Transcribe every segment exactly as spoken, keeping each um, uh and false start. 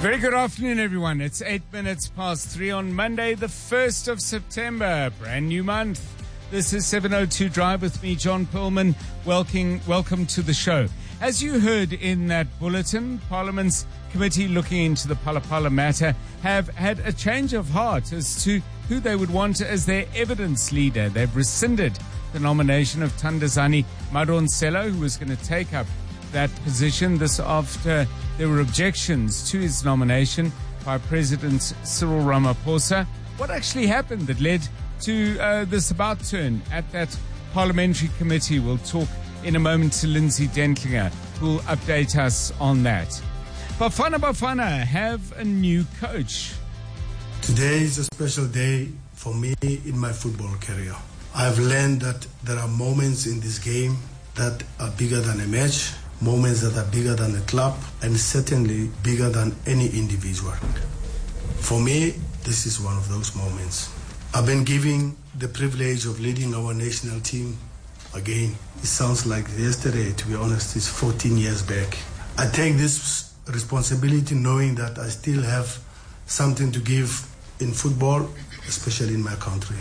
Very good afternoon, everyone. It's eight minutes past three on Monday, the first of September, brand new month. This is seven oh two Drive with me, John Perlman. Welcome, welcome to the show. As you heard in that bulletin, Parliament's committee looking into the Phala Phala matter have had a change of heart as to who they would want as their evidence leader. They've rescinded the nomination of Thandazani Madonsela, who was going to take up that position. This after there were objections to his nomination by President Cyril Ramaphosa. What actually happened that led to uh, this about turn at that parliamentary committee? We'll talk in a moment to Lindsay Dentlinger, who will update us on that. Bafana Bafana have a new coach. Today is a special day for me in my football career. I've learned that there are moments in this game that are bigger than a match, moments that are bigger than a club, and certainly bigger than any individual. For me, this is one of those moments. I've been given the privilege of leading our national team. Again, it sounds like yesterday, to be honest, it's fourteen years back. I take this responsibility knowing that I still have something to give in football, especially in my country.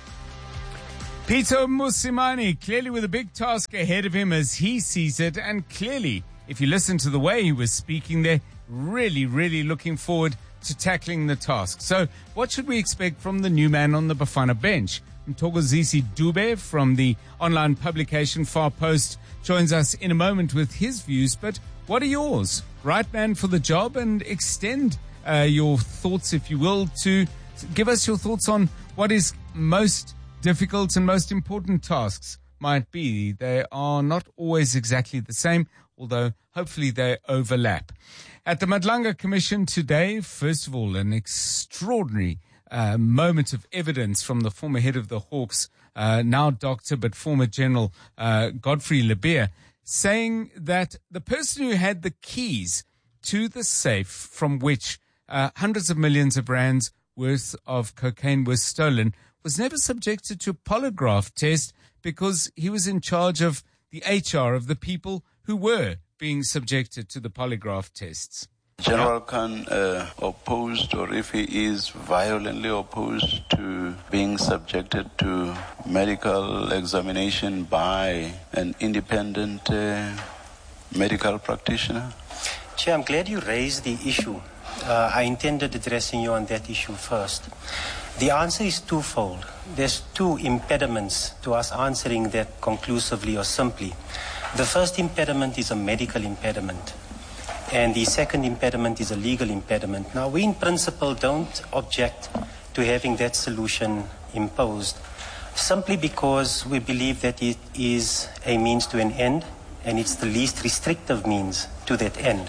Peter Mosimane, clearly with a big task ahead of him as he sees it, and clearly, if you listen to the way he was speaking there, really, really looking forward to tackling the task. So, what should we expect from the new man on the Bafana bench? Mthokozisi Dube from the online publication Far Post joins us in a moment with his views, but what are yours? Right man for the job, and extend uh, your thoughts, if you will, to give us your thoughts on what is most difficult and most important tasks might be. They are not always exactly the same, although hopefully they overlap. At the Madlanga Commission today, first of all, an extraordinary uh, moment of evidence from the former head of the Hawks, uh, now doctor, but former General uh, Godfrey Lebeya, saying that the person who had the keys to the safe from which uh, hundreds of millions of rands worth of cocaine was stolen was never subjected to a polygraph test because he was in charge of the H R of the people who were being subjected to the polygraph tests. General Khan uh, opposed, or if he is violently opposed to being subjected to medical examination by an independent uh, medical practitioner? Chair, I'm glad you raised the issue. Uh, I intended addressing you on that issue first. The answer is twofold. There's two impediments to us answering that conclusively or simply. The first impediment is a medical impediment, and the second impediment is a legal impediment. Now, we in principle don't object to having that solution imposed, simply because we believe that it is a means to an end, and it's the least restrictive means to that end.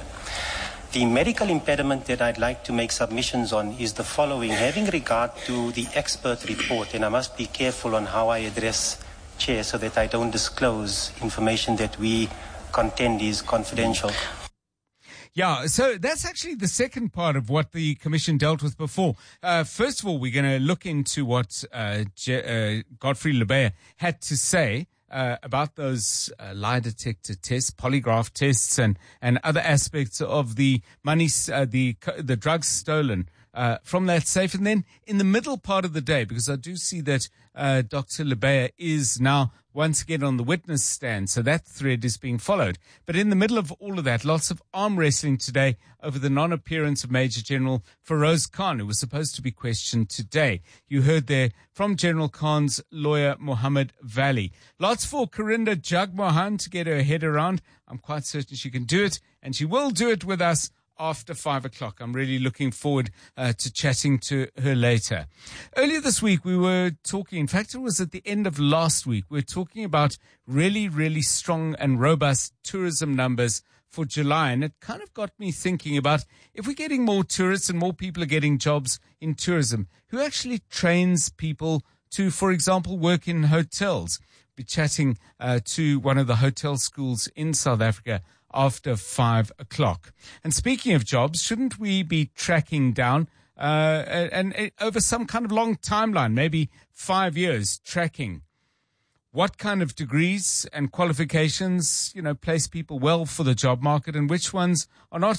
The medical impediment that I'd like to make submissions on is the following, having regard to the expert report, and I must be careful on how I address Chair so that I don't disclose information that we contend is confidential. Yeah, so that's actually the second part of what the Commission dealt with before. Uh, first of all, we're going to look into what uh, J- uh, Godfrey Lebeya had to say Uh, about those uh, lie detector tests, polygraph tests, and, and other aspects of the money, uh, the the drugs stolen uh, from that safe. And then in the middle part of the day, because I do see that uh, Doctor Lebeya is now once again on the witness stand, so that thread is being followed. But in the middle of all of that, lots of arm wrestling today over the non-appearance of Major General Feroz Khan, who was supposed to be questioned today. You heard there from General Khan's lawyer, Mohammed Valley. Lots for Karinda Jagmohan to get her head around. I'm quite certain she can do it, and she will do it with us after five o'clock. I'm really looking forward uh, to chatting to her later. Earlier this week, we were talking, in fact, it was at the end of last week, we were talking about really, really strong and robust tourism numbers for July. And it kind of got me thinking about, if we're getting more tourists and more people are getting jobs in tourism, who actually trains people to, for example, work in hotels? Be chatting uh, to one of the hotel schools in South Africa after five o'clock. And speaking of jobs, shouldn't we be tracking down uh, and, and over some kind of long timeline, maybe five years, tracking what kind of degrees and qualifications, you know, place people well for the job market and which ones are not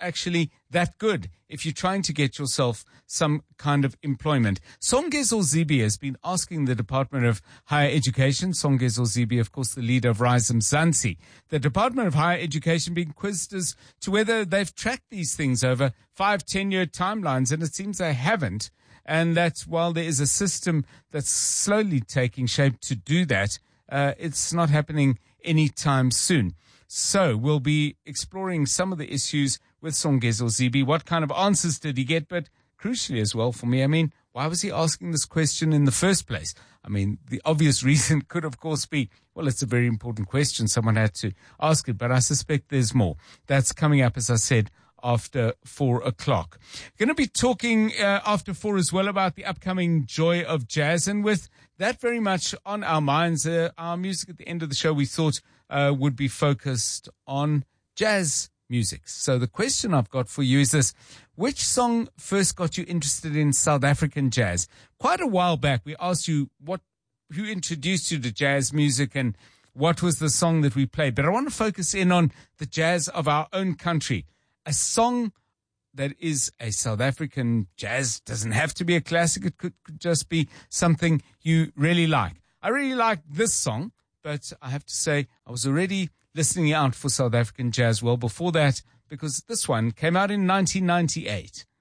actually that good if you're trying to get yourself some kind of employment. Songezo Zibi has been asking the Department of Higher Education, Songezo Zibi, of course, the leader of Rise Mzansi, the Department of Higher Education being quizzed as to whether they've tracked these things over five, ten-year timelines, and it seems they haven't. And that while there is a system that's slowly taking shape to do that, uh, it's not happening anytime soon. So we'll be exploring some of the issues with Songezo Zibi. What kind of answers did he get? But crucially as well for me, I mean, why was he asking this question in the first place? I mean, the obvious reason could, of course, be, well, it's a very important question. Someone had to ask it, but I suspect there's more. That's coming up, as I said, after four o'clock. Going to be talking uh, after four as well about the upcoming Joy of Jazz. And with that very much on our minds, uh, our music at the end of the show we thought uh, would be focused on jazz music. So the question I've got for you is this: which song first got you interested in South African jazz? Quite a while back, we asked you what who introduced you to jazz music and what was the song that we played. But I want to focus in on the jazz of our own country. A song that is a South African jazz, doesn't have to be a classic. It could, could just be something you really like. I really like this song, but I have to say I was already listening out for South African jazz well before that, because this one came out in nineteen ninety-eight.